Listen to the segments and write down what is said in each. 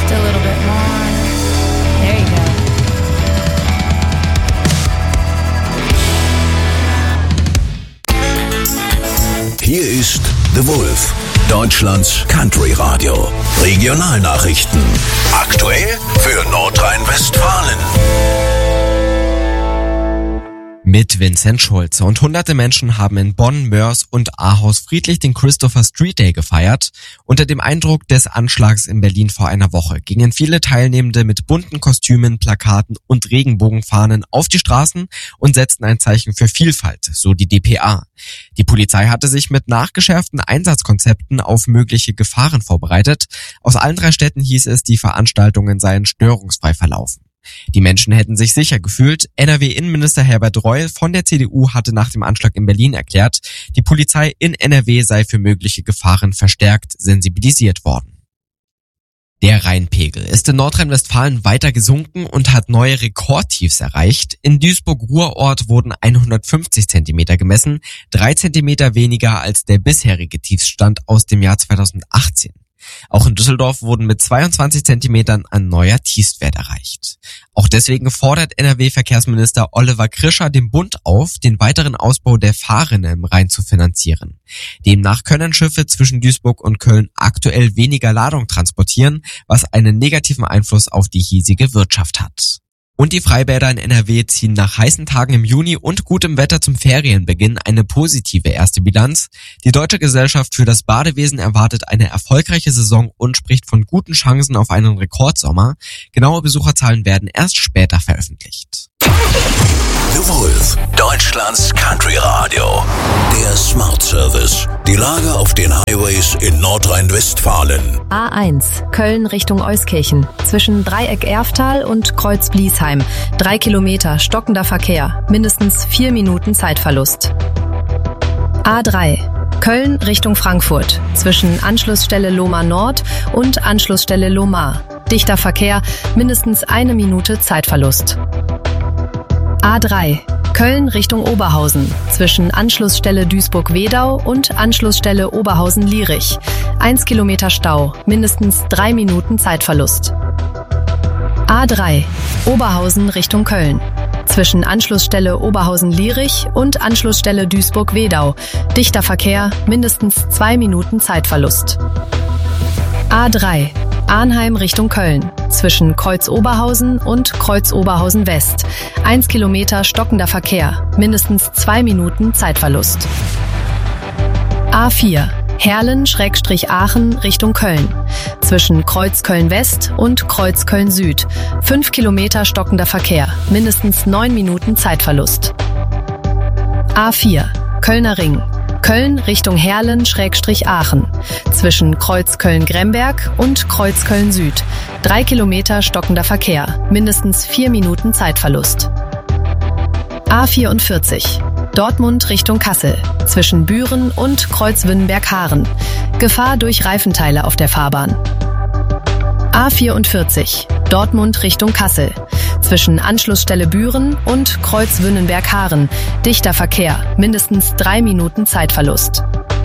Just a little bit more. There you go. Hier ist The Wolf, Deutschlands Country Radio. Regionalnachrichten. Aktuell für Nordrhein-Westfalen. Mit Vincent Schulze. Und hunderte Menschen haben in Bonn, Moers und Ahaus friedlich den Christopher Street Day gefeiert. Unter dem Eindruck des Anschlags in Berlin vor einer Woche gingen viele Teilnehmende mit bunten Kostümen, Plakaten und Regenbogenfahnen auf die Straßen und setzten ein Zeichen für Vielfalt, so die dpa. Die Polizei hatte sich mit nachgeschärften Einsatzkonzepten auf mögliche Gefahren vorbereitet. Aus allen 3 Städten hieß es, die Veranstaltungen seien störungsfrei verlaufen. Die Menschen hätten sich sicher gefühlt. NRW-Innenminister Herbert Reul von der CDU hatte nach dem Anschlag in Berlin erklärt, die Polizei in NRW sei für mögliche Gefahren verstärkt sensibilisiert worden. Der Rheinpegel ist in Nordrhein-Westfalen weiter gesunken und hat neue Rekordtiefs erreicht. In Duisburg-Ruhrort wurden 150 Zentimeter gemessen, 3 Zentimeter weniger als der bisherige Tiefstand aus dem Jahr 2018. Auch in Düsseldorf wurden mit 22 Zentimetern ein neuer Tiefstwert erreicht. Auch deswegen fordert NRW-Verkehrsminister Oliver Krischer den Bund auf, den weiteren Ausbau der Fahrrinne im Rhein zu finanzieren. Demnach können Schiffe zwischen Duisburg und Köln aktuell weniger Ladung transportieren, was einen negativen Einfluss auf die hiesige Wirtschaft hat. Und die Freibäder in NRW ziehen nach heißen Tagen im Juni und gutem Wetter zum Ferienbeginn eine positive erste Bilanz. Die Deutsche Gesellschaft für das Badewesen erwartet eine erfolgreiche Saison und spricht von guten Chancen auf einen Rekordsommer. Genaue Besucherzahlen werden erst später veröffentlicht. The Wolf, Deutschlands Country Radio. Der Smart Service. Die Lage auf den Highways in Nordrhein-Westfalen. A1, Köln Richtung Euskirchen. Zwischen Dreieck Erftal und Kreuz Bliesheim. 3 Kilometer, stockender Verkehr. Mindestens 4 Minuten Zeitverlust. A3, Köln Richtung Frankfurt. Zwischen Anschlussstelle Lohmar Nord und Anschlussstelle Lohmar. Dichter Verkehr, mindestens 1 Minute Zeitverlust. A3, Köln Richtung Oberhausen, zwischen Anschlussstelle Duisburg-Wedau und Anschlussstelle Oberhausen-Lierich. 1 Kilometer Stau, mindestens 3 Minuten Zeitverlust. A3, Oberhausen Richtung Köln, zwischen Anschlussstelle Oberhausen-Lierich und Anschlussstelle Duisburg-Wedau. Dichter Verkehr, mindestens 2 Minuten Zeitverlust. A3, Arnheim Richtung Köln, zwischen Kreuz Oberhausen und Kreuz Oberhausen West. 1 Kilometer stockender Verkehr, mindestens 2 Minuten Zeitverlust. A4, Herlen/Aachen Richtung Köln, zwischen Kreuz Köln West und Kreuz Köln Süd. 5 Kilometer stockender Verkehr, mindestens 9 Minuten Zeitverlust. A4, Kölner Ring, Köln Richtung Herlen/Aachen, zwischen Kreuz Köln-Gremberg und Kreuz Köln Süd. 3 Kilometer stockender Verkehr, mindestens 4 Minuten Zeitverlust. A44, Dortmund Richtung Kassel, zwischen Büren und Kreuz Wünnenberg-Haaren. Gefahr durch Reifenteile auf der Fahrbahn. A44, Dortmund Richtung Kassel, zwischen Anschlussstelle Büren und Kreuz Wünnenberg-Haaren. Dichter Verkehr, mindestens 3 Minuten Zeitverlust.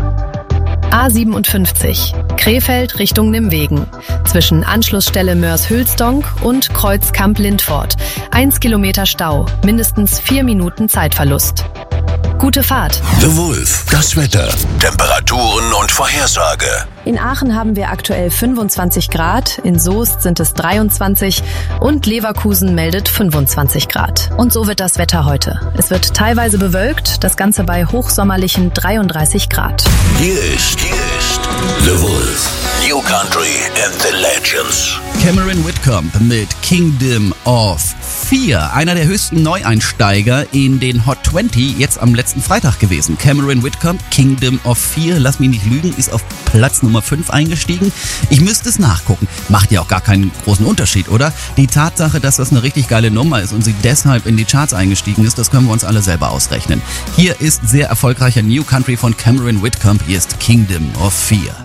A57, Krefeld Richtung Nimwegen, zwischen Anschlussstelle Moers-Hülsdonk und Kreuz Kamp-Lindfort. 1 Kilometer Stau, mindestens 4 Minuten Zeitverlust. Gute Fahrt. The Wolf, das Wetter, Temperaturen und Vorhersage. In Aachen haben wir aktuell 25 Grad, in Soest sind es 23 und Leverkusen meldet 25 Grad. Und so wird das Wetter heute. Es wird teilweise bewölkt, das Ganze bei hochsommerlichen 33 Grad. Hier ist The Wolf, New Country and the Legends. Cameron Whitcomb mit Kingdom of 4, einer der höchsten Neueinsteiger in den Hot 20, jetzt am letzten Freitag gewesen. Cameron Whitcomb, Kingdom of 4, lass mich nicht lügen, ist auf Platz Nummer 5 eingestiegen. Ich müsste es nachgucken. Macht ja auch gar keinen großen Unterschied, oder? Die Tatsache, dass das eine richtig geile Nummer ist und sie deshalb in die Charts eingestiegen ist, das können wir uns alle selber ausrechnen. Hier ist sehr erfolgreicher New Country von Cameron Whitcomb, hier ist Kingdom of 4.